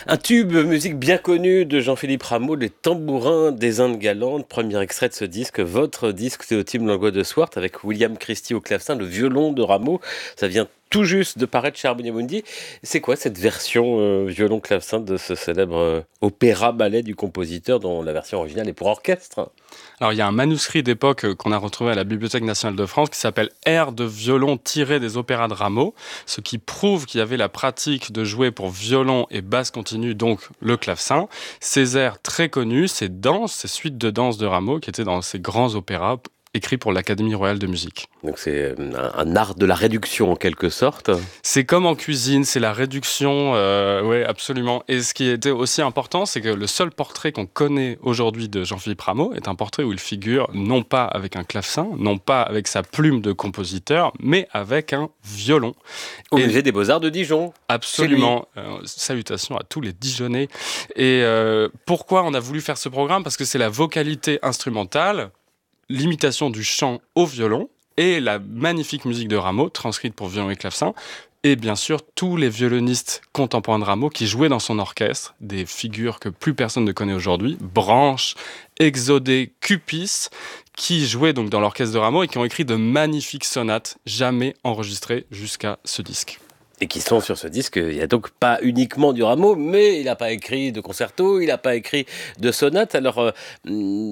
Un tube musique bien connu de Jean-Philippe Rameau, Les Tambourins des Indes galantes, premier extrait de ce disque, votre disque Théotime Langlois de Swart avec William Christie au clavecin, le violon de Rameau, ça vient tout juste de paraître chez Harmonia Mundi. C'est quoi cette version violon-clavecin de ce célèbre opéra-ballet du compositeur dont la version originale est pour orchestre? Alors, il y a un manuscrit d'époque qu'on a retrouvé à la Bibliothèque nationale de France qui s'appelle Airs de violon tirés des opéras de Rameau, ce qui prouve qu'il y avait la pratique de jouer pour violon et basse continue, donc le clavecin. Ces airs très connus, ces danses, ces suites de danses de Rameau qui étaient dans ces grands opéras écrits pour l'Académie royale de musique. Donc c'est un art de la réduction en quelque sorte. C'est comme en cuisine, c'est la réduction, oui, absolument. Et ce qui était aussi important, c'est que le seul portrait qu'on connaît aujourd'hui de Jean-Philippe Rameau est un portrait où il figure non pas avec un clavecin, non pas avec sa plume de compositeur, mais avec un violon. Au musée des Beaux-Arts de Dijon. Absolument. Salutations à tous les Dijonnais. Et pourquoi on a voulu faire ce programme ? Parce que c'est la vocalité instrumentale, l'imitation du chant au violon et la magnifique musique de Rameau, transcrite pour violon et clavecin, et bien sûr tous les violonistes contemporains de Rameau qui jouaient dans son orchestre, des figures que plus personne ne connaît aujourd'hui, Branche, Exodé, Cupis, qui jouaient donc dans l'orchestre de Rameau et qui ont écrit de magnifiques sonates jamais enregistrées jusqu'à ce disque. Et qui sont sur ce disque, il n'y a donc pas uniquement du Rameau, mais il n'a pas écrit de concerto, il n'a pas écrit de sonate. Alors, c'est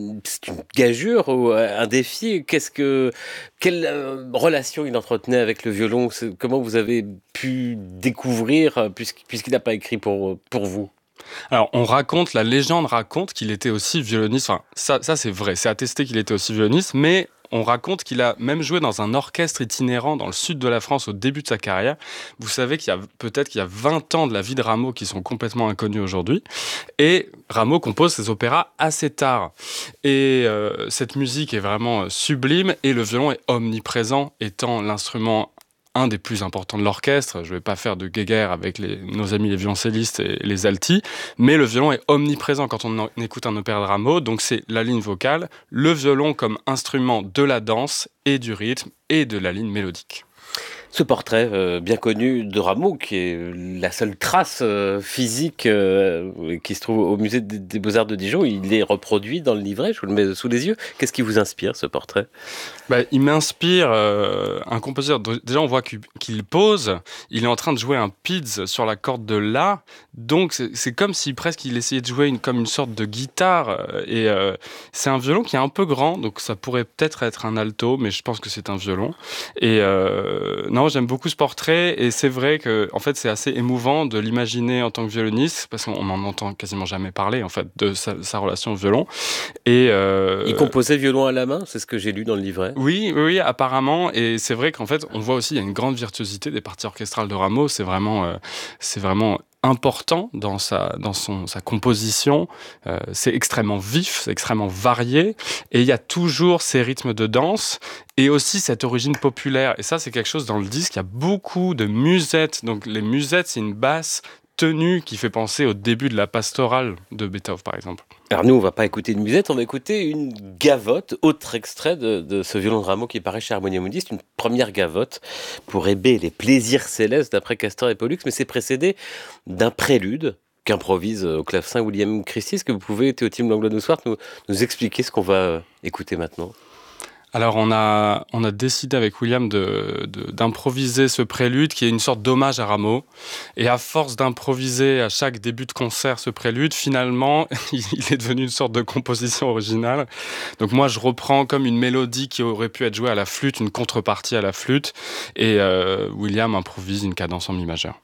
une gageure ou un défi. Quelle relation il entretenait avec le violon ? Comment vous avez pu découvrir, puisqu'il n'a pas écrit pour vous ? Alors, la légende raconte qu'il était aussi violoniste. Enfin, ça c'est vrai, c'est attesté qu'il était aussi violoniste, mais on raconte qu'il a même joué dans un orchestre itinérant dans le sud de la France au début de sa carrière. Vous savez qu'il y a 20 ans de la vie de Rameau qui sont complètement inconnus aujourd'hui. Et Rameau compose ses opéras assez tard. Et cette musique est vraiment sublime et le violon est omniprésent, étant l'instrument un des plus importants de l'orchestre. Je ne vais pas faire de guéguerre avec nos amis les violoncellistes et les altis, mais le violon est omniprésent quand on écoute un opéra de Rameau, donc c'est la ligne vocale, le violon comme instrument de la danse et du rythme et de la ligne mélodique. Ce portrait bien connu de Rameau, qui est la seule trace physique qui se trouve au musée des Beaux-Arts de Dijon, il est reproduit dans le livret, je vous le mets sous les yeux. Qu'est-ce qui vous inspire, ce portrait ? Il m'inspire un compositeur. Déjà, on voit qu'il pose, il est en train de jouer un pids sur la corde de La, donc c'est comme si presque il essayait de jouer comme une sorte de guitare, et c'est un violon qui est un peu grand, donc ça pourrait peut-être être un alto, mais je pense que c'est un violon. Et non, j'aime beaucoup ce portrait, et c'est vrai que en fait, c'est assez émouvant de l'imaginer en tant que violoniste, parce qu'on n'en entend quasiment jamais parler en fait, de sa relation au violon. Et, il composait violon à la main, c'est ce que j'ai lu dans le livret. Oui, apparemment, et c'est vrai qu'en fait, on voit aussi, il y a une grande virtuosité des parties orchestrales de Rameau, c'est vraiment important dans sa composition, c'est extrêmement vif, c'est extrêmement varié, et il y a toujours ces rythmes de danse, et aussi cette origine populaire, et ça c'est quelque chose dans le disque, il y a beaucoup de musettes, donc les musettes c'est une basse tenue qui fait penser au début de la pastorale de Beethoven par exemple. Alors nous, on va pas écouter une musette, on va écouter une gavotte, autre extrait de ce violon de Rameau qui paraît chez Harmonia Mundi. C'est une première gavotte pour Hébé, les plaisirs célestes d'après Castor et Pollux, mais c'est précédé d'un prélude qu'improvise au clavecin William Christie. Est-ce que vous pouvez, Théotime Langlois de Swart, nous expliquer ce qu'on va écouter maintenant ? Alors on a décidé avec William d'improviser ce prélude qui est une sorte d'hommage à Rameau. Et à force d'improviser à chaque début de concert ce prélude, finalement, il est devenu une sorte de composition originale. Donc moi je reprends comme une mélodie qui aurait pu être jouée à la flûte, une contrepartie à la flûte. Et William improvise une cadence en mi majeur.